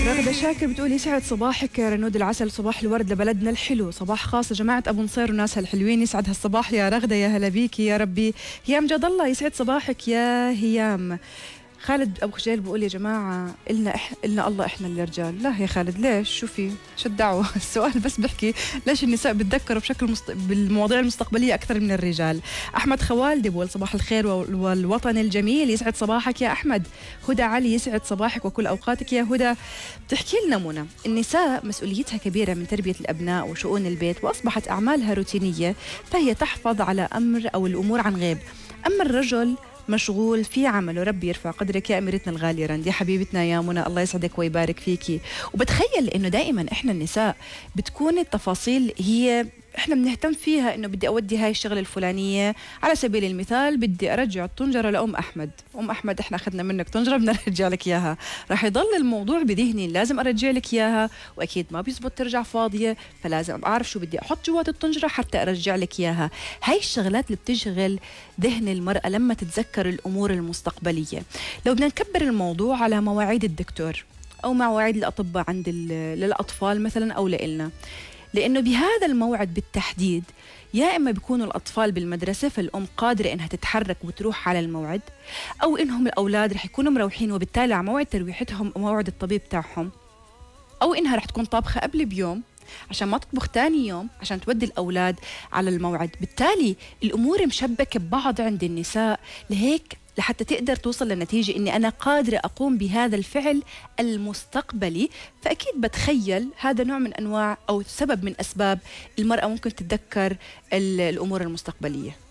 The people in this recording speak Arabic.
رغدة شاكر بتقول يسعد صباحك يا رنود العسل، صباح الورد لبلدنا الحلو، صباح خاص لجماعة أبو نصير وناسها الحلوين. يسعد هالصباح يا رغدة، يا هلا بيكي يا ربي. هيام جد الله يسعد صباحك يا هيام. خالد أبو خجيل بقول يا جماعة إلنا الله إحنا الرجال. لا يا خالد ليش؟ شو في؟ شو الدعوة؟ السؤال بس بحكي ليش النساء بتذكروا بالمواضيع المستقبلية أكثر من الرجال. أحمد خوالدي بقول صباح الخير والوطن الجميل. يسعد صباحك يا أحمد. هدى علي يسعد صباحك وكل أوقاتك يا هدى. بتحكي لنا منى النساء مسؤوليتها كبيرة من تربية الأبناء وشؤون البيت، وأصبحت أعمالها روتينية، فهي تحفظ على أمر أو الأمور عن غيب. أما الرجل مشغول في عمله. ربي يرفع قدرك يا أميرتنا الغالية رند، يا حبيبتنا يا منى، الله يسعدك ويبارك فيكي. وبتخيل إنه دائما إحنا النساء بتكون التفاصيل هي احنا بنهتم فيها، انه بدي اودي هاي الشغله الفلانيه. على سبيل المثال بدي ارجع الطنجره لام احمد. ام احمد احنا اخذنا منك طنجره بدنا نرجع لك اياها. راح يضل الموضوع بذهني لازم ارجع لك اياها، واكيد ما بيزبط ترجع فاضيه، فلازم اعرف شو بدي احط جوات الطنجره حتى ارجع لك اياها. هاي الشغلات اللي بتشغل ذهن المراه لما تتذكر الامور المستقبليه. لو بدنا نكبر الموضوع على مواعيد الدكتور او مواعيد الاطباء عند للاطفال مثلا او لإلنا، لأنه بهذا الموعد بالتحديد يا إما بيكونوا الأطفال بالمدرسة فالأم قادرة إنها تتحرك وتروح على الموعد، أو إنهم الأولاد رح يكونوا مروحين وبالتالي على موعد ترويحتهم موعد الطبيب تاعهم، أو إنها رح تكون طابخة قبل بيوم عشان ما تطبخ تاني يوم عشان تودي الأولاد على الموعد. بالتالي الأمور مشبكة ببعض عند النساء، لهيك لحتى تقدر توصل للنتيجة إني أنا قادرة أقوم بهذا الفعل المستقبلي، فأكيد بتخيل هذا نوع من أنواع أو سبب من أسباب المرأة ممكن تتذكر الأمور المستقبلية.